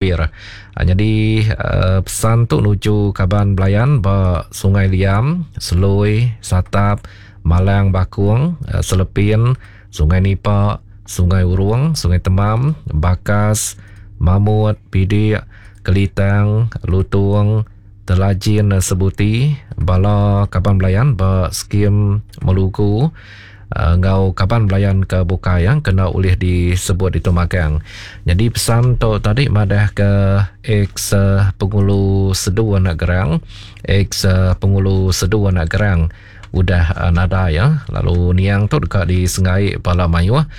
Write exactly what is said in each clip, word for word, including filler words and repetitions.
mampir. Uh, jadi uh, pesan tu nuju Kaban Belayan ba Sungai Liam, Seloi, Satap, Malang Bakung, uh, Selepin, Sungai Nipak, Sungai Urung, Sungai Temam, Bakas, Mamut, Pidik, Kelitang, Lutung, Telajin, Sebuti, bala Kaban Belayan ba skim Meluku, uh, ngau Kaban Belayan ke Bukai yang kena ulih disebut di Tumagang. Jadi pesan tu tadi madah ke ex uh, pengulu sedu anak gerang, ex uh, pengulu sedu anak gerang udah uh, nada ya. Lalu niang tu dekat di Sengai Bala Mayu, uh,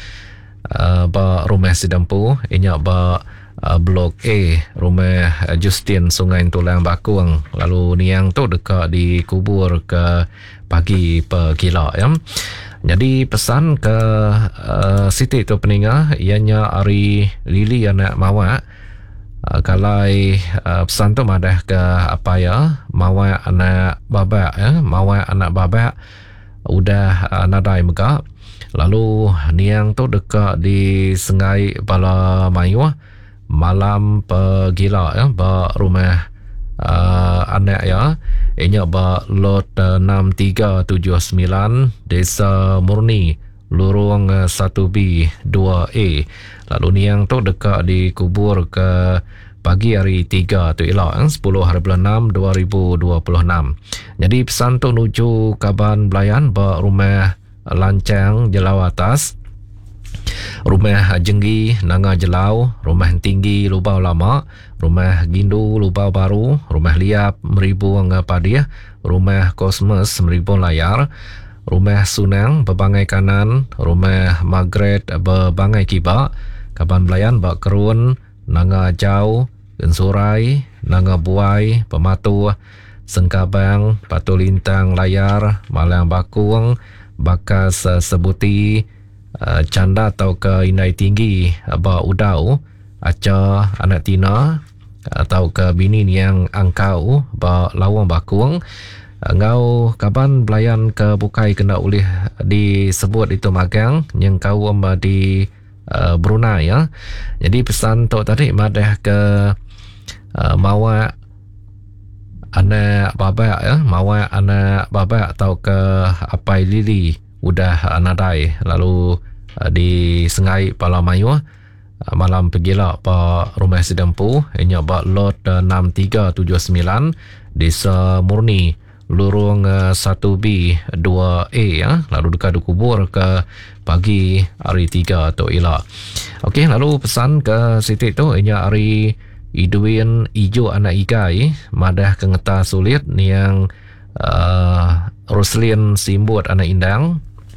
ba rumah Sidampu, inyak ba Uh, Blok A, rumah uh, Justin Sungai Tulang Bakung. Lalu niang tu dekat di kubur ke pagi pe gila ya. Jadi pesan ke uh, Siti tu peningah ianya Ari Lili anak Mawak. Uh, kalai uh, pesan tu madah ke apa ya, Mawak anak babak ya, Mawak anak babak udah uh, nadai megak. Lalu niang tu dekat di Sengai Bala Mayu, malam pegila ya, ba rumah uh, anak ya, ianya ba lot uh, enam tiga tujuh sembilan Desa Murni, Lorong uh, satu B dua A. Lalu niang tu dekat di kubur ke pagi hari tiga tu elok eh, sepuluh hari bulan enam dua ribu dua puluh enam. Jadi pesan tu nuju Kaban Belayan ba rumah Lancang Jelau Atas, rumah Jenggi Nanga Jelau, rumah Tinggi Lubau Lama, rumah Gindu Lubau Baru, rumah Liap Meribu Padih, rumah Kosmos Meribu Layar, rumah Sunang Bebangai Kanan, rumah Margaret Bebangai Kiba, Kaban Belayan Bak Kerun, Nanga Jau, Gensurai, Nanga Buai, Pematu, Sengkabang, Batu Lintang Layar, Malang Bakung, Bakas uh, Sebuti, uh, Canda atau ke Indai Tinggi, Ba Udau, Aca Anak Tina, atau ke bini yang Angkau, Ba Lawang Bakung. Uh, ngau Kaban Belayan ke Bukai kena ulih disebut itu magang yang kau um, di uh, Brunei ya. Jadi pesan tu tadi madah ke uh, Mawak anak babak ya, Mawak anak babak atau ke Apai Lili udah uh, nadai. Lalu uh, di Sengai Bala Mayu, uh, malam pegila pa rumah Sidampu, ianya ba lot uh, enam tiga tujuh sembilan Desa Murni, Lorong uh, satu B dua A ya. Lalu dekat di kubur ke pagi hari tiga tu elok. Okey, lalu pesan ke Siti tu ianya hari Idwin Ijo anak Ikai, madah kengeta sulit niang uh, Roslin Simbut anak Indang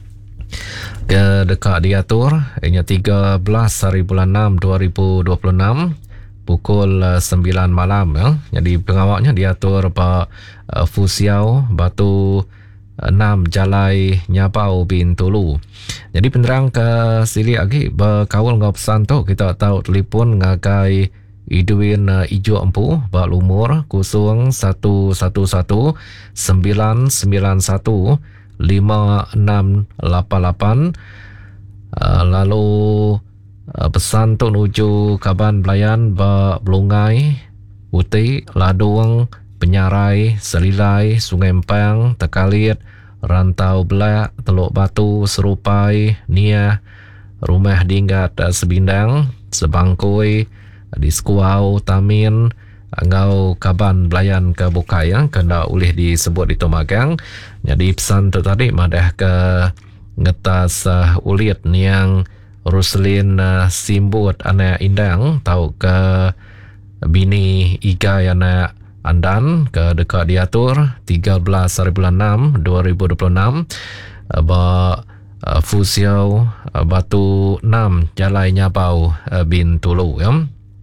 ke dekat diatur ianya tiga belas hari bulan enam dua ribu dua puluh enam pukul uh, sembilan malam ya. Jadi pengawaknya diatur Pak uh, Fusiau Batu enam Jalai Nyapau bin Tulu. Jadi penerang ke sili lagi berkawal ngau pesan tu kita tahu telefon ngakai Idwin uh, Ijo Empu bak lumur kosong satu satu satu sembilan sembilan satu lima enam lapan lapan. Uh, lalu uh, pesan tu nuju Kaban Belayan bak Belungai, Uti, Ladung, Penyarai, Selilai, Sungai Empang, Tekalit, Rantau Belak, Teluk Batu, Serupai, Nia, Rumah Dinggat uh, Sebindang, Sebangkoi, di Skuau, Tamin, ngau Kaban Belayan ke Bukai yang kena ulih disebut di Tumagang. Jadi pesan tu tadi madah ke ngetas uh, ulit niang Roslin uh, Simbut anak Indang tau ke bini Igai anak Andan ke dekat diatur tiga belas hari bulan enam dua ribu dua puluh enam uh, ba uh, Fusiau uh, Batu enam Jalai Nyapau uh, bin Tulu ya.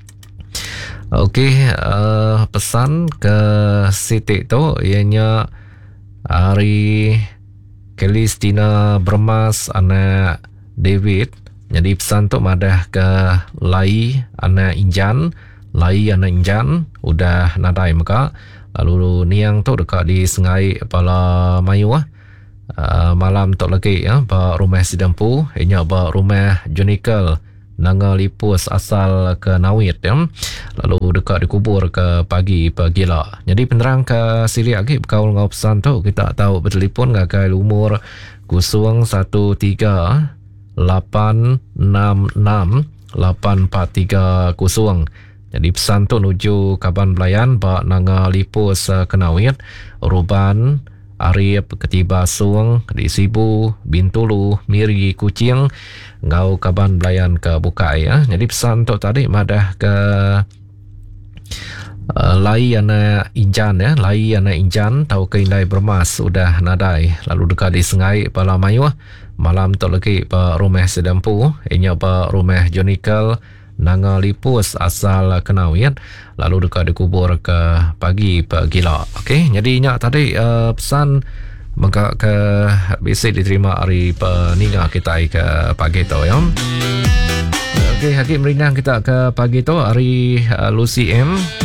Okey, uh, pesan ke Siti tu ianya hari Kelistina Bermas anak David. Jadi pesan tu madah ke Lai anak Injan, Lai anak Injan udah nadai muka. Lalu niang tu dekat di Sengai Bala Mayu ah. Uh, malam tu lagi ya, ba rumah Sidampu, ianya ba rumah Junikel nanga lipus asal ke Nawit ya. Lalu dekat dikubur ke pagi pagila. Jadi penerang ke siri lagi berkaul ngau pesan tu kita tahu bertelefon ngakai umur kusung satu tiga lapan enam enam lapan empat tiga kusung. Jadi pesan tu nuju Kaban Belayan bak nanga lipus uh, Kenawit, Ruban, Arif, Ketiba Sung, di Sibu, Bintulu, Miri, Kucing, ngau Kaban Belayan ke Bukai ya. Jadi pesan tu tadi madah ke uh, lai ana Injan ya, lai ana Injan tahu ke Indai Bermas sudah nadai lalu dekat di Sengai Pala Mayu malam tu lagi pa rumah sedampu inya pa rumah Jonikel nanga lipus asal Kenawit lalu dekat dikubur ke pagi pagila. Okey, jadi nyak tadi uh, pesan maka ke basic diterima hari peninga kita ke pagi tu ya. Okey, Hakim Rindang kita ke pagi tu hari uh, Lucy M